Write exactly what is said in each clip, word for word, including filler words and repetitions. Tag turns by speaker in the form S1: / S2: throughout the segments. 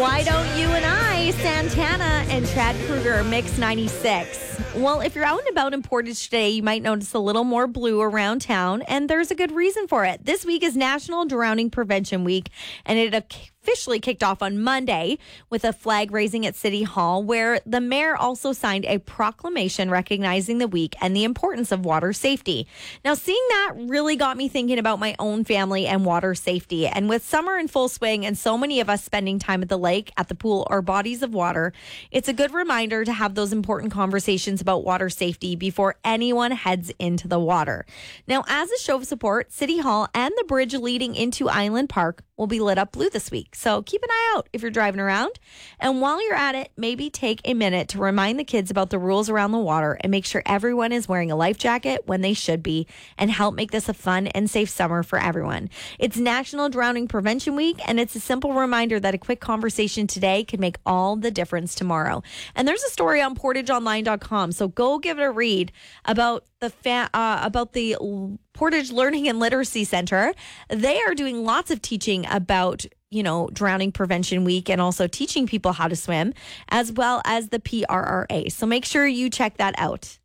S1: Why Don't You and I, Santana and Chad Kruger, Mix ninety-six. Well, if you're out and about in Portage today, you might notice a little more blue around town, and there's a good reason for it. This week is National Drowning Prevention Week, and it officially kicked off on Monday with a flag raising at City Hall, where the mayor also signed a proclamation recognizing the week and the importance of water safety. Now, seeing that really got me thinking about my own family and water safety. And with summer in full swing and so many of us spending time at the lake, at the pool, or bodies of water, it's a good reminder to have those important conversations about water safety before anyone heads into the water. Now, as a show of support, City Hall and the bridge leading into Island Park will be lit up blue this week. So keep an eye out if you're driving around. And while you're at it, maybe take a minute to remind the kids about the rules around the water and make sure everyone is wearing a life jacket when they should be, and help make this a fun and safe summer for everyone. It's National Drowning Prevention Week, and it's a simple reminder that a quick conversation today can make all the difference tomorrow. And there's a story on portage online dot com, so go give it a read about the fa- uh, about the Portage Learning and Literacy Center. They are doing lots of teaching about, you know, Drowning Prevention Week, and also teaching people how to swim, as well as the P R R A. So make sure you check that out.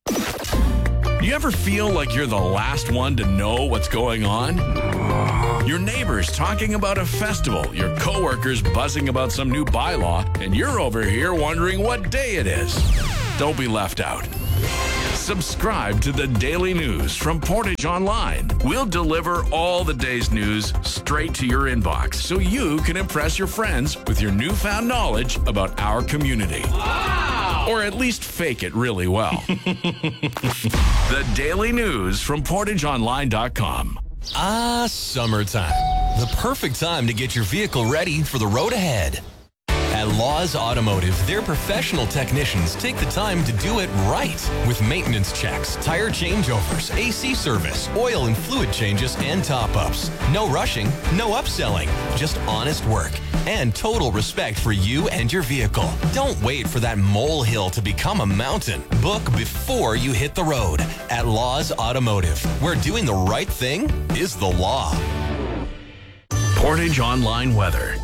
S2: You ever feel like you're the last one to know what's going on? Your neighbors talking about a festival, your coworkers buzzing about some new bylaw, and you're over here wondering what day it is. Don't be left out. Subscribe to the Daily News from Portage Online. We'll deliver all the day's news straight to your inbox so you can impress your friends with your newfound knowledge about our community. Wow! Or at least fake it really well. The Daily News from portage online dot com.
S3: Ah, summertime. The perfect time to get your vehicle ready for the road ahead. At Laws Automotive, their professional technicians take the time to do it right with maintenance checks, tire changeovers, A C service, oil and fluid changes, and top-ups. No rushing, no upselling, just honest work and total respect for you and your vehicle. Don't wait for that molehill to become a mountain. Book before you hit the road at Laws Automotive, where doing the right thing is the law.
S2: Portage Online weather.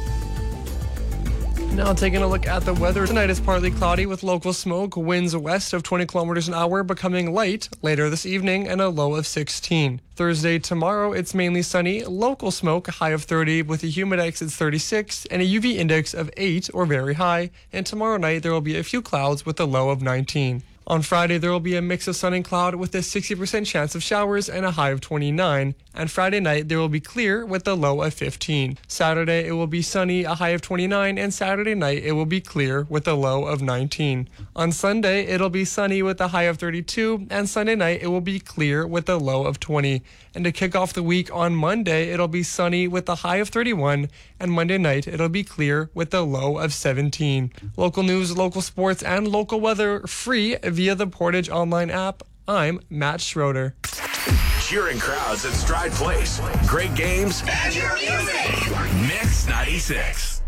S4: Now taking a look at the weather. Tonight is partly cloudy with local smoke, winds west of twenty kilometers an hour, becoming light later this evening, and a low of sixteen. Thursday, tomorrow, it's mainly sunny, local smoke, high of thirty, with a humidex at thirty-six, and a U V index of eight or very high. And tomorrow night, there will be a few clouds with a low of nineteen. On Friday, there will be a mix of sun and cloud with a sixty percent chance of showers and a high of twenty-nine. And Friday night, there will be clear with a low of fifteen. Saturday, it will be sunny, a high of twenty-nine, and Saturday night, it will be clear with a low of nineteen. On Sunday, it'll be sunny with a high of thirty-two, and Sunday night, it will be clear with a low of twenty. And to kick off the week on Monday, it'll be sunny with a high of thirty-one, and Monday night, it'll be clear with a low of seventeen. Local news, local sports, and local weather free via the Portage Online app. I'm Matt Schroeder.
S2: Cheering crowds at Stride Place. Great games.
S5: And your music.
S2: Mix ninety-six.